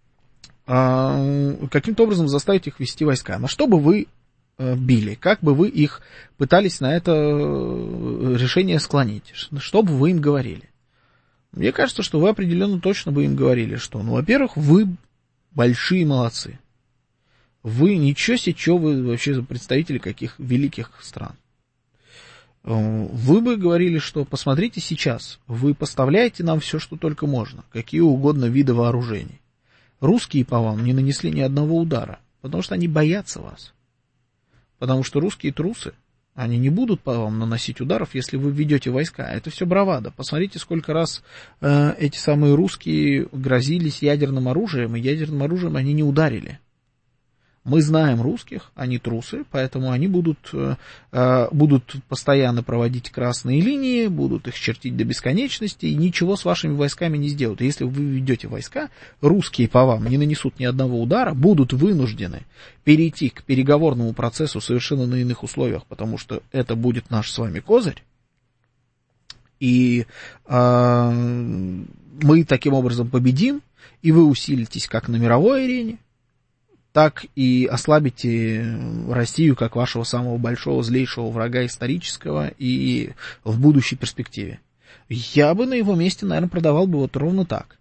каким-то образом заставить их вести войска. На что бы вы били, как бы вы их пытались на это решение склонить, что бы вы им говорили? Мне кажется, что вы определенно точно бы им говорили, что, ну, во-первых, вы большие молодцы. Вы ничего себе, что вы вообще за представители каких великих стран. Вы бы говорили, что посмотрите сейчас, вы поставляете нам все, что только можно, какие угодно виды вооружений. Русские по вам не нанесли ни одного удара, потому что они боятся вас. Потому что русские трусы, они не будут по вам наносить ударов, если вы ведете войска. Это все бравада. Посмотрите, сколько раз эти самые русские грозились ядерным оружием, и ядерным оружием они не ударили. Мы знаем русских, они трусы, поэтому они будут постоянно проводить красные линии, будут их чертить до бесконечности, и ничего с вашими войсками не сделают. И если вы ведете войска, русские по вам не нанесут ни одного удара, будут вынуждены перейти к переговорному процессу совершенно на иных условиях, потому что это будет наш с вами козырь. И мы таким образом победим, и вы усилитесь как на мировой арене, так и ослабите Россию как вашего самого большого, злейшего врага исторического и в будущей перспективе. Я бы на его месте, наверное, продавал бы вот ровно так.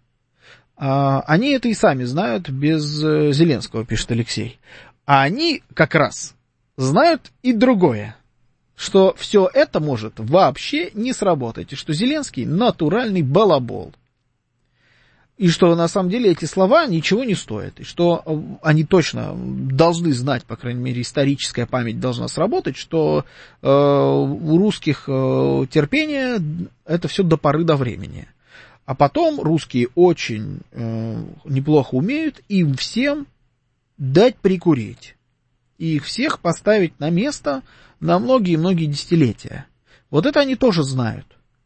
Они это и сами знают без Зеленского, пишет Алексей. А они как раз знают и другое, что все это может вообще не сработать, и что Зеленский натуральный балабол. И что, на самом деле, эти слова ничего не стоят. И что они точно должны знать, по крайней мере, историческая память должна сработать, что у русских терпение — это все до поры до времени. А потом русские очень неплохо умеют им всем дать прикурить. И их всех поставить на место на многие-многие десятилетия. Вот это они тоже знают.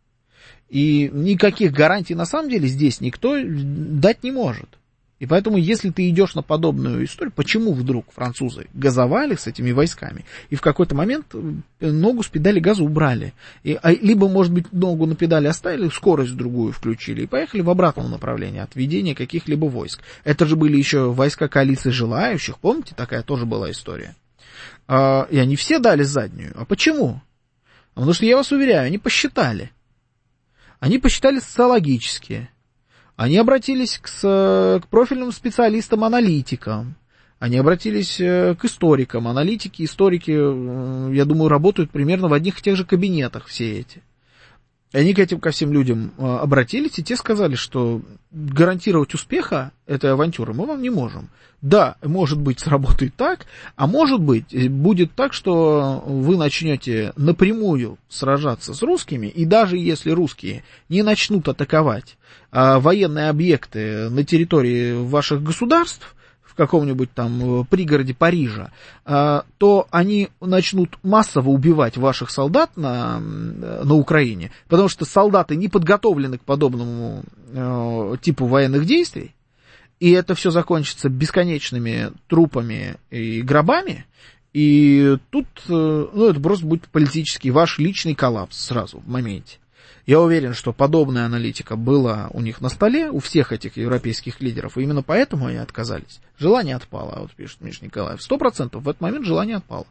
И никаких гарантий на самом деле здесь никто дать не может. И поэтому, если ты идешь на подобную историю, почему вдруг французы газовали с этими войсками и в какой-то момент ногу с педали газа убрали? Либо, может быть, ногу на педали оставили, скорость другую включили и поехали в обратном направлении от ведения каких-либо войск. Это же были еще войска коалиции желающих, помните, такая тоже была история. И они все дали заднюю. А почему? Потому что, я вас уверяю, они посчитали. Они посчитали социологически, они обратились к профильным специалистам-аналитикам, они обратились к историкам. Аналитики, историки, я думаю, работают примерно в одних и тех же кабинетах все эти. И они ко всем людям обратились, и те сказали, что гарантировать успеха этой авантюры мы вам не можем. Да, может быть, сработает так, а может быть, будет так, что вы начнете напрямую сражаться с русскими, и даже если русские не начнут атаковать военные объекты на территории ваших государств, в каком-нибудь там пригороде Парижа, то они начнут массово убивать ваших солдат на Украине, потому что солдаты не подготовлены к подобному типу военных действий, и это все закончится бесконечными трупами и гробами, и тут, это просто будет политический ваш личный коллапс сразу в моменте. Я уверен, что подобная аналитика была у них на столе, у всех этих европейских лидеров, и именно поэтому они отказались. Желание отпало, вот пишет Миша Николаев. 100% в этот момент желание отпало.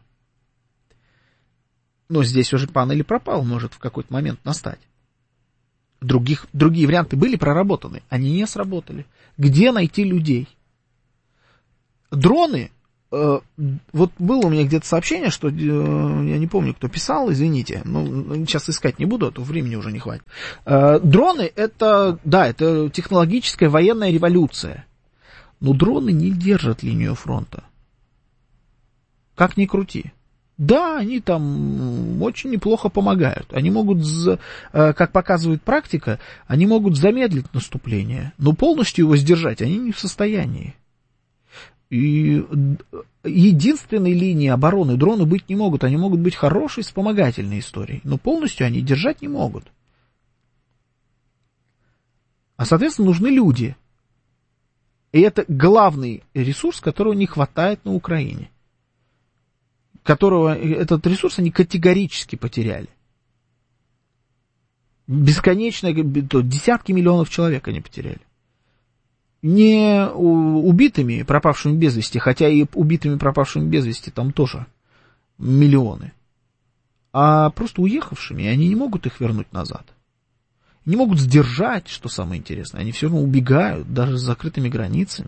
Но здесь уже пан или пропал может в какой-то момент настать. Другие варианты были проработаны, они не сработали. Где найти людей? Дроны, вот было у меня где-то сообщение, что, я не помню, кто писал, извините, сейчас искать не буду, а то времени уже не хватит. Дроны это технологическая военная революция, но дроны не держат линию фронта. Как ни крути. Да, они там очень неплохо помогают. Они могут, как показывает практика, они могут замедлить наступление, но полностью его сдержать они не в состоянии. И единственной линией обороны дроны быть не могут. Они могут быть хорошей вспомогательной историей, но полностью они держать не могут. А, соответственно, нужны люди. И это главный ресурс, которого не хватает на Украине. Этот ресурс они категорически потеряли. Бесконечно, десятки миллионов человек они потеряли. Не убитыми, пропавшими без вести, хотя и убитыми, пропавшими без вести там тоже миллионы, а просто уехавшими, и они не могут их вернуть назад. Не могут сдержать, что самое интересное, они все равно убегают, даже с закрытыми границами.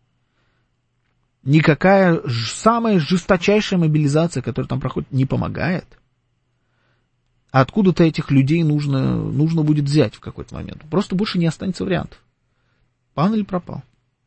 Никакая самая жесточайшая мобилизация, которая там проходит, не помогает. А откуда-то этих людей нужно будет взять в какой-то момент. Просто больше не останется вариантов. Пан или пропал?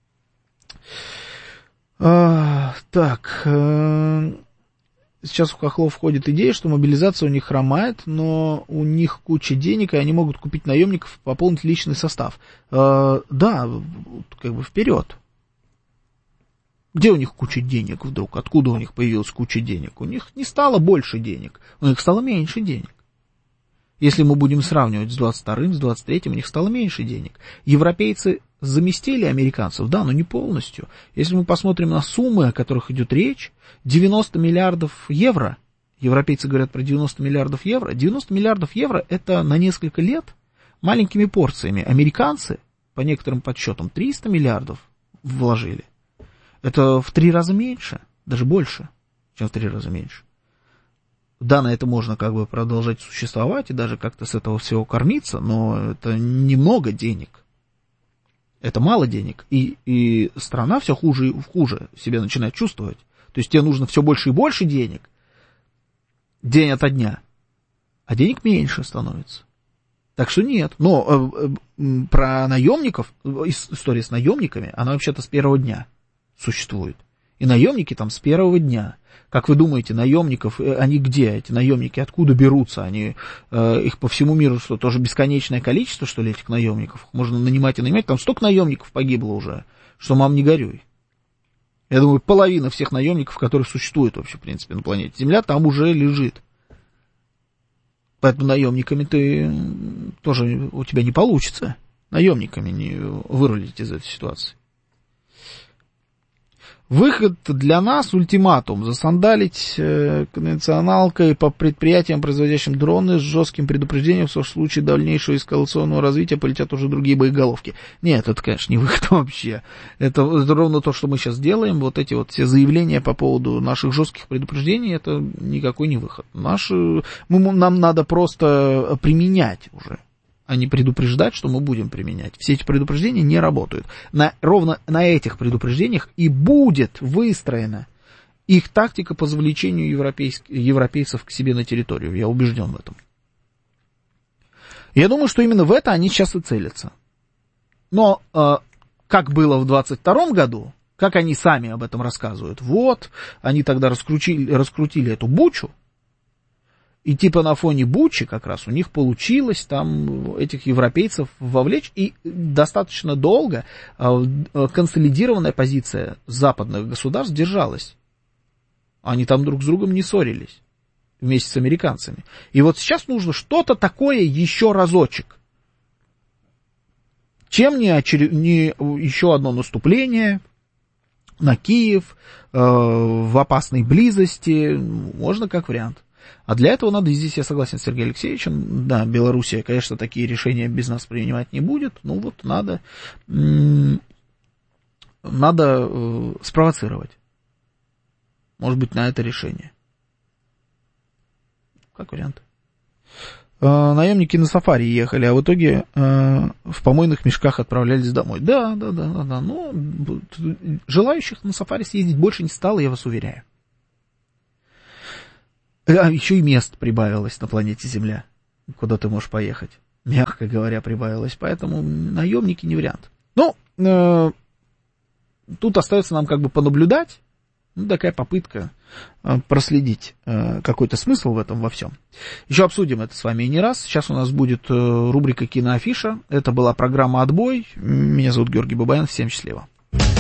Сейчас у хохлов входит идея, что мобилизация у них хромает, но у них куча денег, и они могут купить наемников, пополнить личный состав. Да, как бы вперед. Где у них куча денег вдруг? Откуда у них появилась куча денег? У них не стало больше денег, у них стало меньше денег. Если мы будем сравнивать с 22-м, с 23-м, у них стало меньше денег. Европейцы заместили американцев, да, но не полностью. Если мы посмотрим на суммы, о которых идет речь, 90 миллиардов евро, европейцы говорят про 90 миллиардов евро, 90 миллиардов евро это на несколько лет маленькими порциями. Американцы, по некоторым подсчетам, 300 миллиардов вложили. Это в 3 раза меньше, даже больше, чем в 3 раза меньше. Да, на это можно как бы продолжать существовать и даже как-то с этого всего кормиться, но это немного денег. Это мало денег. И страна все хуже и хуже себя начинает чувствовать. То есть тебе нужно все больше и больше денег, день ото дня, а денег меньше становится. Так что нет. Но про наемников, история с наемниками, она вообще-то с первого дня существует. И наемники там с первого дня. Как вы думаете, наемников, они где? Эти наемники откуда берутся? Они, их по всему миру, что, тоже бесконечное количество, что ли, этих наемников? Можно нанимать и нанимать. Там столько наемников погибло уже, что мам не горюй. Я думаю, половина всех наемников, которые существуют вообще, в принципе, на планете Земля, там уже лежит. Поэтому наемниками ты тоже у тебя не получится. Наемниками не вырулить из этой ситуации. Выход для нас — ультиматум. Засандалить конвенционалкой по предприятиям, производящим дроны, с жестким предупреждением, что в случае дальнейшего эскалационного развития полетят уже другие боеголовки. Нет, это, конечно, не выход вообще. Это ровно то, что мы сейчас делаем. Вот эти вот все заявления по поводу наших жестких предупреждений, это никакой не выход. Нам надо просто применять уже, а не предупреждать, что мы будем применять. Все эти предупреждения не работают. Ровно на этих предупреждениях и будет выстроена их тактика по завлечению европейцев к себе на территорию. Я убежден в этом. Я думаю, что именно в это они сейчас и целятся. Но как было в 22 году, как они сами об этом рассказывают, вот, они тогда раскрутили эту бучу, и типа на фоне Бучи как раз у них получилось там этих европейцев вовлечь, и достаточно долго консолидированная позиция западных государств держалась. Они там друг с другом не ссорились вместе с американцами. И вот сейчас нужно что-то такое еще разочек. Чем не еще одно наступление на Киев в опасной близости, можно как вариант. А для этого надо, здесь я согласен с Сергеем Алексеевичем, да, Белоруссия, конечно, такие решения без нас принимать не будет, ну вот надо спровоцировать. Может быть, на это решение. Как вариант. Наемники на сафари ехали, а в итоге в помойных мешках отправлялись домой. Да. Но желающих на сафари съездить больше не стало, я вас уверяю. А еще и мест прибавилось на планете Земля, куда ты можешь поехать. Мягко говоря, прибавилось. Поэтому наемники не вариант. Ну, тут остается нам как бы понаблюдать. Ну, такая попытка проследить какой-то смысл в этом во всем. Еще обсудим это с вами и не раз. Сейчас у нас будет рубрика «Киноафиша». Это была программа «Отбой». Меня зовут Георгий Бабаян. Всем счастливо.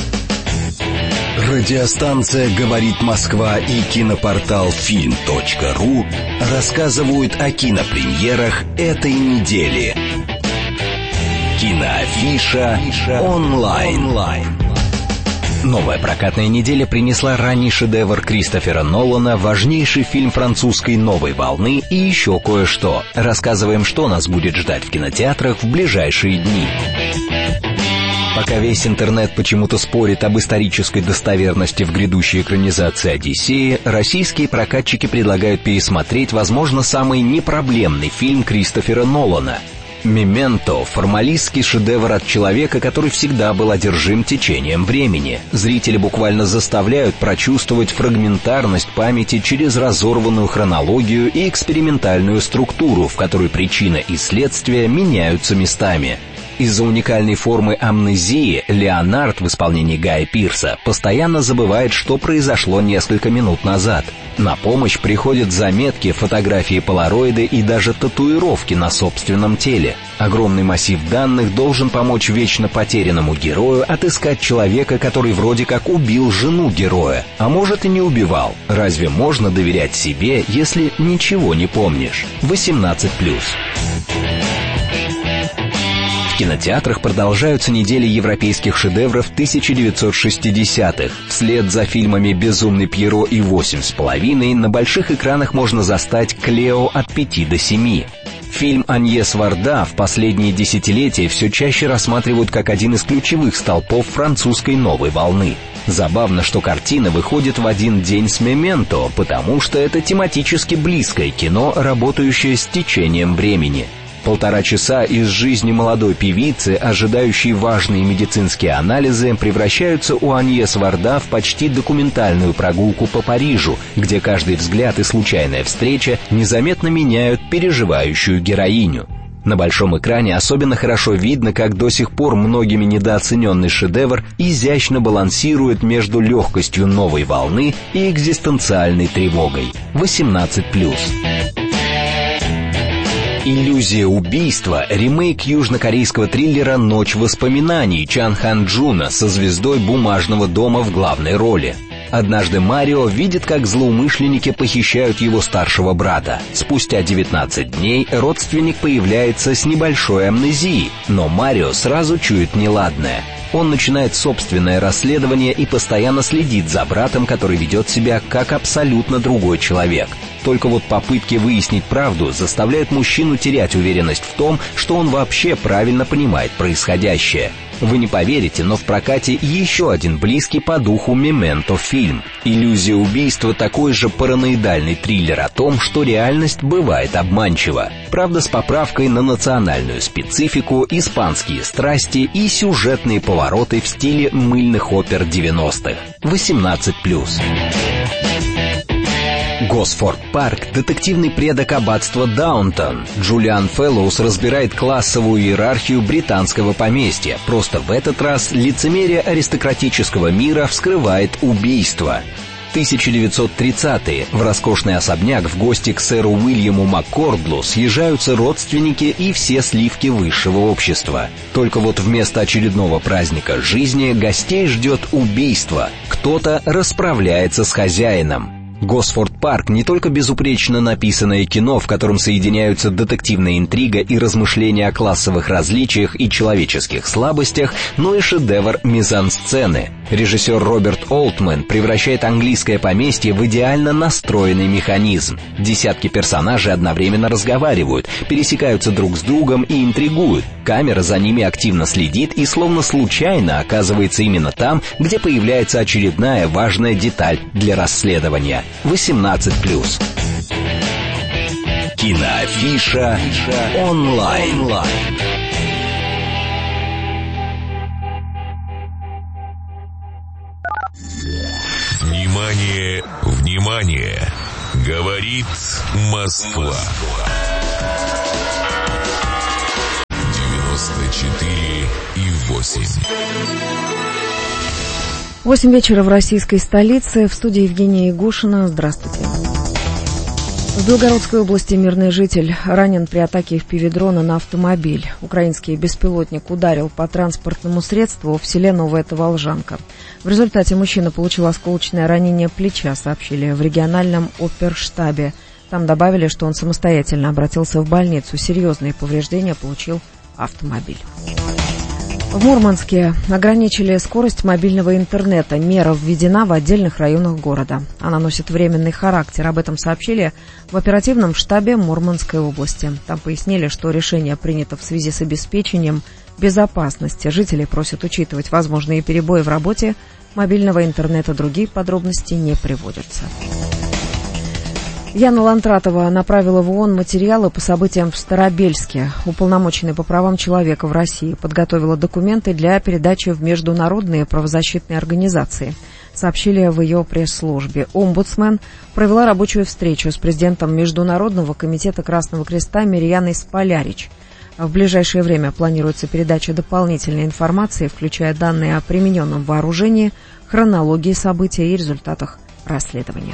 Радиостанция «Говорит Москва» и кинопортал film.ru рассказывают о кинопремьерах этой недели. Киноафиша онлайн. Новая прокатная неделя принесла ранний шедевр Кристофера Нолана, важнейший фильм французской новой волны и еще кое-что. Рассказываем, что нас будет ждать в кинотеатрах в ближайшие дни. Пока весь интернет почему-то спорит об исторической достоверности в грядущей экранизации «Одиссеи», российские прокатчики предлагают пересмотреть, возможно, самый непроблемный фильм Кристофера Нолана. «Мементо» — формалистский шедевр от человека, который всегда был одержим течением времени. Зрители буквально заставляют прочувствовать фрагментарность памяти через разорванную хронологию и экспериментальную структуру, в которой причина и следствие меняются местами. Из-за уникальной формы амнезии Леонард в исполнении Гая Пирса постоянно забывает, что произошло несколько минут назад. На помощь приходят заметки, фотографии полароиды и даже татуировки на собственном теле. Огромный массив данных должен помочь вечно потерянному герою отыскать человека, который вроде как убил жену героя, а может и не убивал. Разве можно доверять себе, если ничего не помнишь? 18+. В кинотеатрах продолжаются недели европейских шедевров 1960-х. Вслед за фильмами «Безумный Пьеро» и «8,5» на больших экранах можно застать «Клео» от 5 до 7. Фильм Аньес Варда в последние десятилетия все чаще рассматривают как один из ключевых столпов французской новой волны. Забавно, что картина выходит в один день с «Мементо», потому что это тематически близкое кино, работающее с течением времени. 1,5 часа из жизни молодой певицы, ожидающей важные медицинские анализы, превращаются у Аньес Варда в почти документальную прогулку по Парижу, где каждый взгляд и случайная встреча незаметно меняют переживающую героиню. На большом экране особенно хорошо видно, как до сих пор многими недооцененный шедевр изящно балансирует между легкостью новой волны и экзистенциальной тревогой. 18+. «Иллюзия убийства» — ремейк южнокорейского триллера «Ночь воспоминаний» Чан Хан Джуна со звездой «Бумажного дома» в главной роли. Однажды Марио видит, как злоумышленники похищают его старшего брата. Спустя 19 дней родственник появляется с небольшой амнезией, но Марио сразу чует неладное. Он начинает собственное расследование и постоянно следит за братом, который ведет себя как абсолютно другой человек. Только вот попытки выяснить правду заставляют мужчину терять уверенность в том, что он вообще правильно понимает происходящее. Вы не поверите, но в прокате еще один близкий по духу «Мементо» фильм. «Иллюзия убийства» — такой же параноидальный триллер о том, что реальность бывает обманчива. Правда, с поправкой на национальную специфику, испанские страсти и сюжетные повороты в стиле мыльных опер 90-х. 18+. Госфорд-парк — детективный предок аббатства Даунтон. Джулиан Фэллоус разбирает классовую иерархию британского поместья. Просто в этот раз лицемерие аристократического мира вскрывает убийство. 1930-е. В роскошный особняк в гости к сэру Уильяму Маккордлу съезжаются родственники и все сливки высшего общества. Только вот вместо очередного праздника жизни гостей ждет убийство. Кто-то расправляется с хозяином. Госфорд-парк — не только безупречно написанное кино, в котором соединяются детективная интрига и размышления о классовых различиях и человеческих слабостях, но и шедевр мизансцены. Режиссер Роберт Олтман превращает английское поместье в идеально настроенный механизм. Десятки персонажей одновременно разговаривают, пересекаются друг с другом и интригуют. Камера за ними активно следит и словно случайно оказывается именно там, где появляется очередная важная деталь для расследования. 18+. Киноафиша онлайн. Внимание, внимание! Говорит Москва. 94,8. 8 вечера в российской столице. В студии Евгения Ягушина. Здравствуйте. В Белгородской области мирный житель ранен при атаке FPV-дрона на автомобиль. Украинский беспилотник ударил по транспортному средству в селе Новая Таволжанка. В результате мужчина получил осколочное ранение плеча, сообщили в региональном оперштабе. Там добавили, что он самостоятельно обратился в больницу. Серьезные повреждения получил автомобиль. В Мурманске ограничили скорость мобильного интернета. Мера введена в отдельных районах города. Она носит временный характер. Об этом сообщили в оперативном штабе Мурманской области. Там пояснили, что решение принято в связи с обеспечением безопасности. Жители просят учитывать возможные перебои в работе мобильного интернета. Другие подробности не приводятся. Яна Лантратова направила в ООН материалы по событиям в Старобельске. Уполномоченный по правам человека в России подготовила документы для передачи в международные правозащитные организации, сообщили в ее пресс-службе. Омбудсмен провела рабочую встречу с президентом Международного комитета Красного Креста Мирьяной Сполярич. В ближайшее время планируется передача дополнительной информации, включая данные о примененном вооружении, хронологии событий и результатах расследования.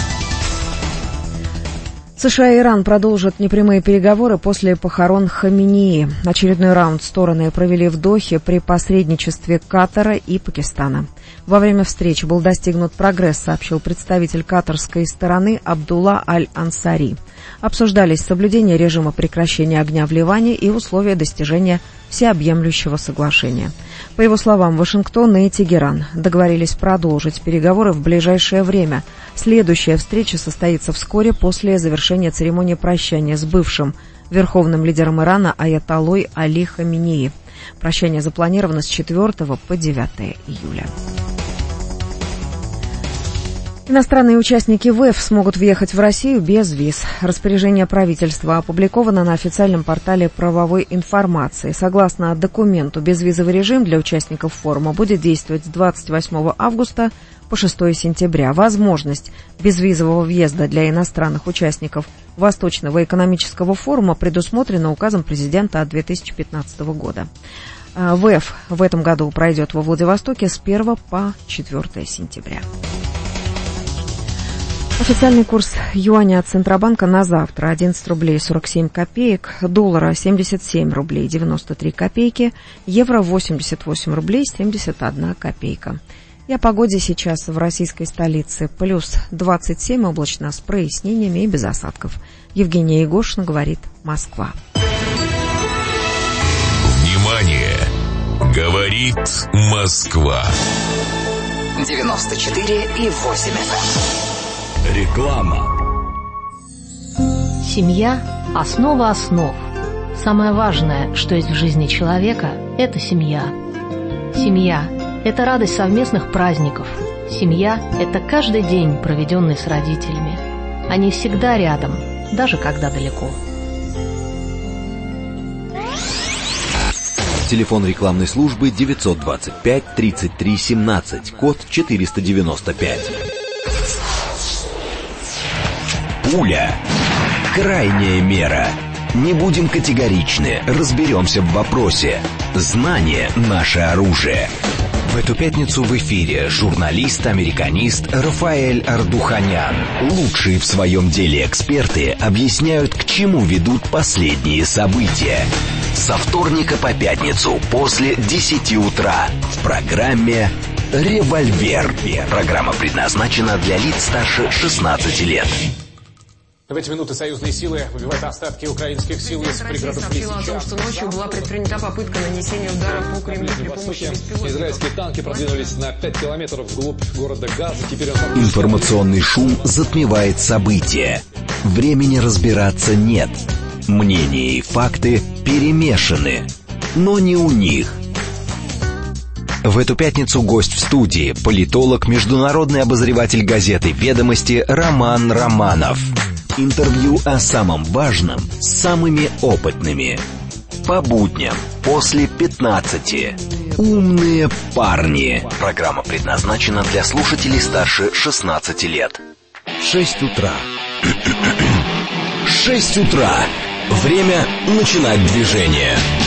США и Иран продолжат непрямые переговоры после похорон Хаминеи. Очередной раунд стороны провели в Дохе при посредничестве Катара и Пакистана. Во время встречи был достигнут прогресс, сообщил представитель катарской стороны Абдулла Аль-Ансари. Обсуждались соблюдение режима прекращения огня в Ливане и условия достижения всеобъемлющего соглашения. По его словам, Вашингтон и Тегеран договорились продолжить переговоры в ближайшее время. Следующая встреча состоится вскоре после завершения церемонии прощания с бывшим верховным лидером Ирана аятоллой Али Хаминеи. Прощание запланировано с 4 по 9 июля. Иностранные участники ВЭФ смогут въехать в Россию без виз. Распоряжение правительства опубликовано на официальном портале правовой информации. Согласно документу, безвизовый режим для участников форума будет действовать с 28 августа по 6 сентября. Возможность безвизового въезда для иностранных участников Восточного экономического форума предусмотрена указом президента от 2015 года. ВЭФ в этом году пройдет во Владивостоке с 1 по 4 сентября. Официальный курс юаня от Центробанка на завтра 11 рублей 47 копеек, доллара 77 рублей 93 копейки, евро 88 рублей 71 копейка. И о погоде сейчас в российской столице. Плюс 27, облачно с прояснениями и без осадков. Евгения Ягушина, говорит Москва. Внимание! Говорит Москва. 94,8 FM. Реклама. Семья – основа основ. Самое важное, что есть в жизни человека – это семья. Семья – это радость совместных праздников. Семья – это каждый день, проведенный с родителями. Они всегда рядом, даже когда далеко. Телефон рекламной службы 925 33 17, код 495. Пуля. Крайняя мера. Не будем категоричны, разберемся в вопросе. Знание – наше оружие. В эту пятницу в эфире журналист-американист Рафаэль Ардуханян. Лучшие в своем деле эксперты объясняют, к чему ведут последние события. Со вторника по пятницу после 10 утра в программе «Револьвер». Программа предназначена для лиц старше 16 лет. В эти минуты союзные силы выбивают остатки украинских сил из пригородов Лисича. Сообщила о том, что ночью была предпринята попытка нанесения удара по Кремлю при помощи беспилотников. Израильские танки продвинулись на 5 километров вглубь города Газа. Теперь Информационный шум затмевает события. Времени разбираться нет. Мнения и факты перемешаны. Но не у них. В эту пятницу гость в студии – политолог, международный обозреватель газеты «Ведомости» Роман Романов. Интервью о самом важном с самыми опытными. По будням после 15. Умные парни. Программа предназначена для слушателей старше 16 лет. 6 утра. 6 утра. Время начинать движение.